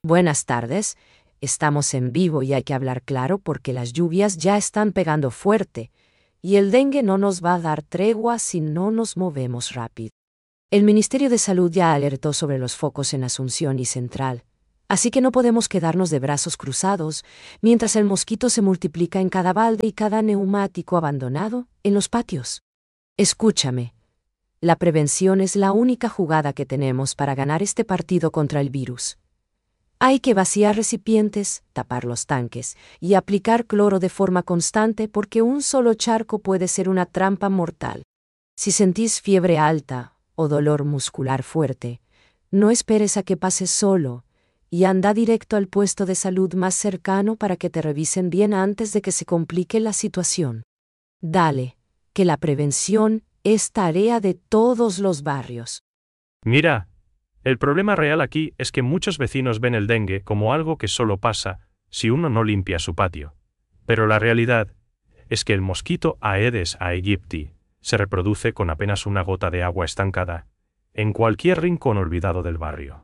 Buenas tardes. Estamos en vivo y hay que hablar claro porque las lluvias ya están pegando fuerte y el dengue no nos va a dar tregua si no nos movemos rápido. El Ministerio de Salud ya alertó sobre los focos en Asunción y Central, así que no podemos quedarnos de brazos cruzados mientras el mosquito se multiplica en cada balde y cada neumático abandonado en los patios. Escúchame. La prevención es la única jugada que tenemos para ganar este partido contra el virus. Hay que vaciar recipientes, tapar los tanques y aplicar cloro de forma constante porque un solo charco puede ser una trampa mortal. Si sentís fiebre alta o dolor muscular fuerte, no esperes a que pases solo y anda directo al puesto de salud más cercano para que te revisen bien antes de que se complique la situación. Dale, que la prevención es tarea de todos los barrios. Mira, el problema real aquí es que muchos vecinos ven el dengue como algo que solo pasa si uno no limpia su patio. Pero la realidad es que el mosquito Aedes aegypti se reproduce con apenas una gota de agua estancada en cualquier rincón olvidado del barrio.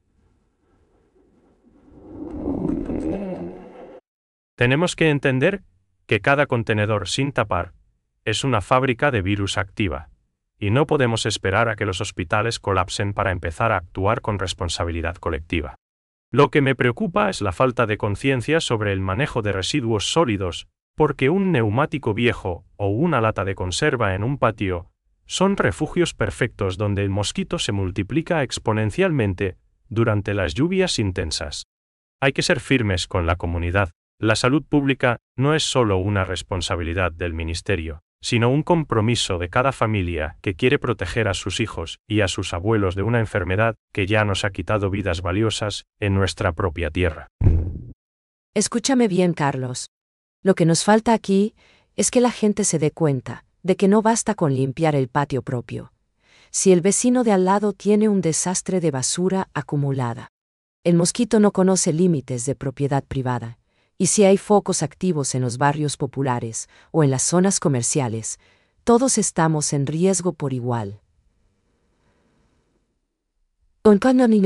Tenemos que entender que cada contenedor sin tapar es una fábrica de virus activa, y no podemos esperar a que los hospitales colapsen para empezar a actuar con responsabilidad colectiva. Lo que me preocupa es la falta de conciencia sobre el manejo de residuos sólidos, porque un neumático viejo o una lata de conserva en un patio son refugios perfectos donde el mosquito se multiplica exponencialmente durante las lluvias intensas. Hay que ser firmes con la comunidad. La salud pública no es solo una responsabilidad del ministerio, sino un compromiso de cada familia que quiere proteger a sus hijos y a sus abuelos de una enfermedad que ya nos ha quitado vidas valiosas en nuestra propia tierra. Escúchame bien, Carlos. Lo que nos falta aquí es que la gente se dé cuenta de que no basta con limpiar el patio propio. Si el vecino de al lado tiene un desastre de basura acumulada, el mosquito no conoce límites de propiedad privada. Y si hay focos activos en los barrios populares o en las zonas comerciales, todos estamos en riesgo por igual. Con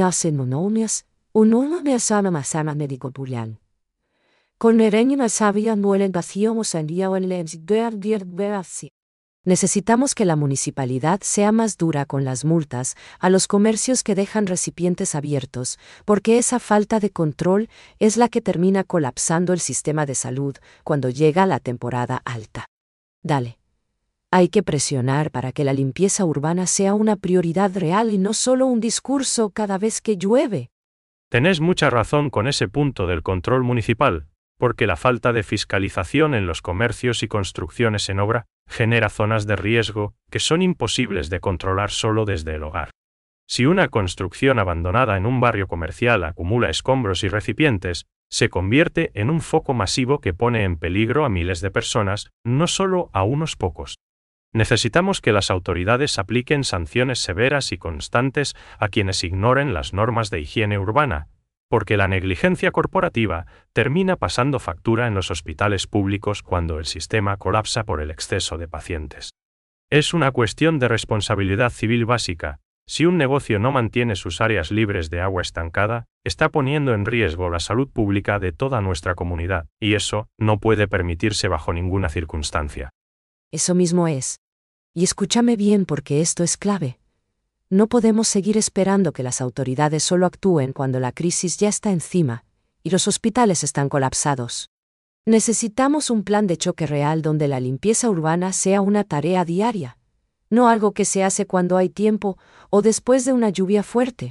necesitamos que la municipalidad sea más dura con las multas a los comercios que dejan recipientes abiertos, porque esa falta de control es la que termina colapsando el sistema de salud cuando llega la temporada alta. Dale. Hay que presionar para que la limpieza urbana sea una prioridad real y no solo un discurso cada vez que llueve. Tenés mucha razón con ese punto del control municipal, porque la falta de fiscalización en los comercios y construcciones en obra genera zonas de riesgo que son imposibles de controlar solo desde el hogar. Si una construcción abandonada en un barrio comercial acumula escombros y recipientes, se convierte en un foco masivo que pone en peligro a miles de personas, no solo a unos pocos. Necesitamos que las autoridades apliquen sanciones severas y constantes a quienes ignoren las normas de higiene urbana, porque la negligencia corporativa termina pasando factura en los hospitales públicos cuando el sistema colapsa por el exceso de pacientes. Es una cuestión de responsabilidad civil básica. Si un negocio no mantiene sus áreas libres de agua estancada, está poniendo en riesgo la salud pública de toda nuestra comunidad, y eso no puede permitirse bajo ninguna circunstancia. Eso mismo es. Y escúchame bien porque esto es clave. No podemos seguir esperando que las autoridades solo actúen cuando la crisis ya está encima y los hospitales están colapsados. Necesitamos un plan de choque real donde la limpieza urbana sea una tarea diaria, no algo que se hace cuando hay tiempo o después de una lluvia fuerte.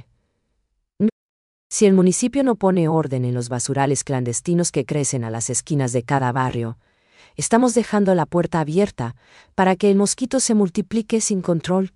Si el municipio no pone orden en los basurales clandestinos que crecen a las esquinas de cada barrio, estamos dejando la puerta abierta para que el mosquito se multiplique sin control.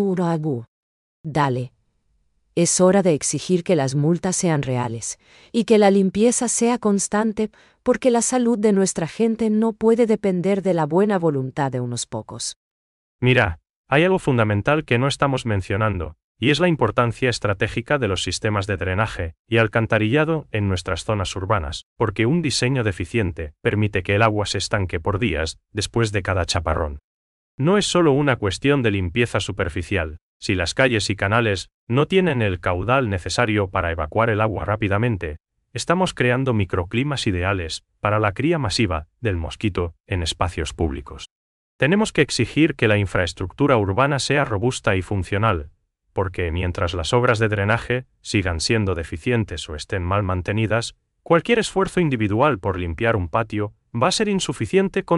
Dale. Es hora de exigir que las multas sean reales y que la limpieza sea constante porque la salud de nuestra gente no puede depender de la buena voluntad de unos pocos. Mira, hay algo fundamental que no estamos mencionando, y es la importancia estratégica de los sistemas de drenaje y alcantarillado en nuestras zonas urbanas, porque un diseño deficiente permite que el agua se estanque por días después de cada chaparrón. No es solo una cuestión de limpieza superficial. Si las calles y canales no tienen el caudal necesario para evacuar el agua rápidamente, estamos creando microclimas ideales para la cría masiva del mosquito en espacios públicos. Tenemos que exigir que la infraestructura urbana sea robusta y funcional, porque mientras las obras de drenaje sigan siendo deficientes o estén mal mantenidas, cualquier esfuerzo individual por limpiar un patio va a ser insuficiente